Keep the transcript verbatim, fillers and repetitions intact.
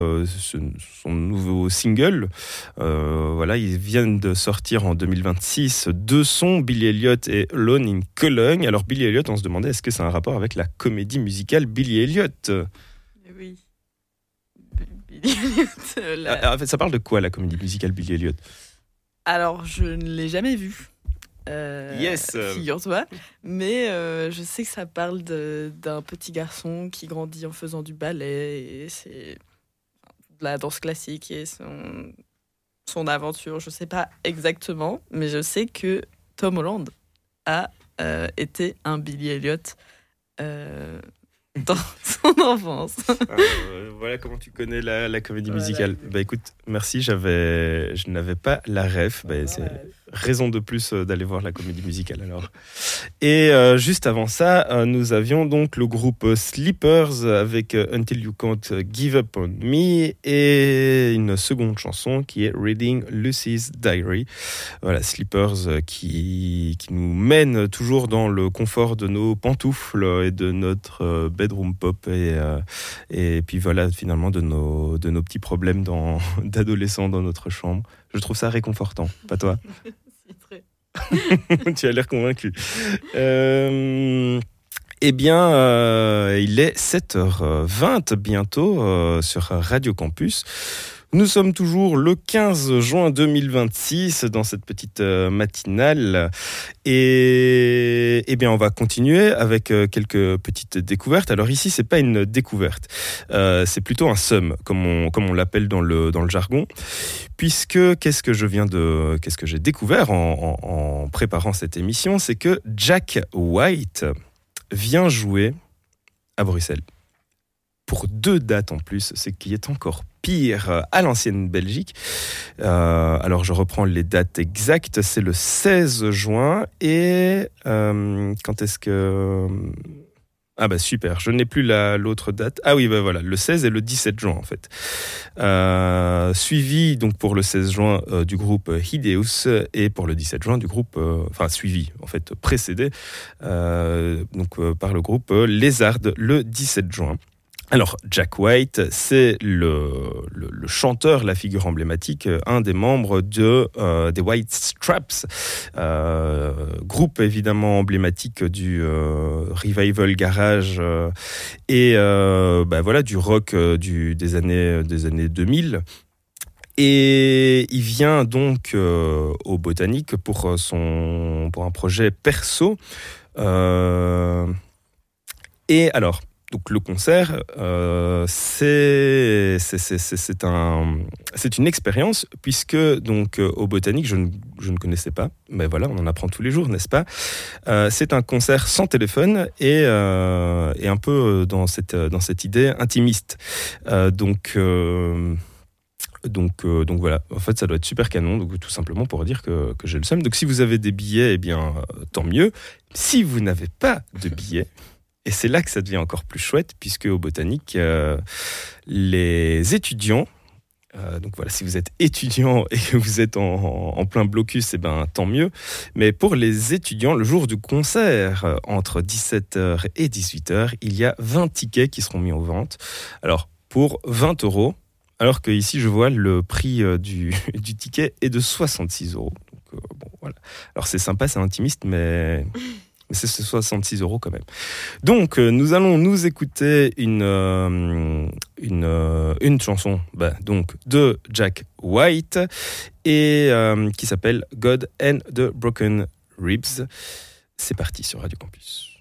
Euh, ce, son nouveau single. Euh, voilà, ils viennent de sortir en deux mille vingt-six deux sons, Billy Elliot et Alone in Cologne. Alors Billy Elliot, on se demandait est-ce que c'est un rapport avec la comédie musicale Billy Elliot? Oui. Billy Elliot. La... Ah, en fait, ça parle de quoi la comédie musicale Billy Elliot? Alors, je ne l'ai jamais vue. Euh, yes. Figure-toi. Mais euh, je sais que ça parle de, d'un petit garçon qui grandit en faisant du ballet et c'est de la danse classique et son, son aventure. Je ne sais pas exactement, mais je sais que Tom Holland a euh, été un Billy Elliot euh, dans son enfance. Ah, euh, voilà comment tu connais la, la comédie Voilà. musicale. Bah écoute, merci, j'avais, je n'avais pas la ref. Bah, c'est raison de plus d'aller voir la comédie musicale alors. Et euh, juste avant ça, euh, nous avions donc le groupe Sleepers avec euh, Until You Can't Give Up On Me et une seconde chanson qui est Reading Lucy's Diary. Voilà, Sleepers euh, qui, qui nous mène toujours dans le confort de nos pantoufles et de notre euh, bedroom pop et, euh, et puis voilà finalement de nos, de nos petits problèmes dans, d'adolescents dans notre chambre. Je trouve ça réconfortant, pas toi? Si, très. Tu as l'air convaincu. Euh, eh bien, euh, il est sept heures vingt bientôt euh, sur Radio Campus. Nous sommes toujours le quinze juin deux mille vingt-six dans cette petite euh, matinale et eh bien on va continuer avec euh, quelques petites découvertes. Alors ici c'est pas une découverte, euh, c'est plutôt un sum comme on comme on l'appelle dans le dans le jargon. Puisque qu'est-ce que je viens de qu'est-ce que j'ai découvert en, en, en préparant cette émission, c'est que Jack White vient jouer à Bruxelles. Pour deux dates en plus, ce qui est encore pire, à l'ancienne Belgique. Euh, alors je reprends les dates exactes, c'est le seize juin et euh, quand est-ce que... Ah bah super, je n'ai plus la, l'autre date. Ah oui, bah voilà, le seize et le dix-sept juin en fait. Euh, suivi donc pour le seize juin euh, du groupe Hideous et pour le dix-sept juin du groupe, euh, enfin suivi en fait, précédé euh, donc euh, par le groupe euh, Lézard le dix-sept juin. Alors, Jack White, c'est le, le, le chanteur, la figure emblématique, un des membres de, euh, des White Straps, euh, groupe évidemment emblématique du euh, revival garage euh, et euh, bah voilà, du rock euh, du, des, années, des années deux mille. Et il vient donc euh, au Botanique pour, son, pour un projet perso. Euh, et alors... Donc le concert, euh, c'est, c'est, c'est, c'est, c'est, un, c'est une expérience puisque donc euh, au Botanique, je ne, je ne connaissais pas, mais voilà, on en apprend tous les jours, n'est-ce pas? euh, C'est un concert sans téléphone et, euh, et un peu dans cette, dans cette idée intimiste. Euh, donc... Euh, Donc, euh, donc voilà, en fait ça doit être super canon, donc tout simplement pour dire que, que j'ai le seum. Donc si vous avez des billets, eh bien euh, tant mieux. Si vous n'avez pas de billets, et c'est là que ça devient encore plus chouette, puisque au Botanique, euh, les étudiants, euh, donc voilà, si vous êtes étudiant et que vous êtes en, en, en plein blocus, eh ben tant mieux. Mais pour les étudiants, le jour du concert, euh, entre dix-sept heures et dix-huit heures, il y a vingt tickets qui seront mis en vente. Alors pour vingt euros, alors que ici je vois le prix euh, du, du ticket est de soixante-six euros. Donc euh, bon voilà. Alors c'est sympa, c'est intimiste, mais mais c'est soixante-six euros quand même. Donc, euh, nous allons nous écouter une, euh, une, euh, une chanson bah, donc, de Jack White et euh, qui s'appelle God and the Broken Ribs. C'est parti sur Radio Campus.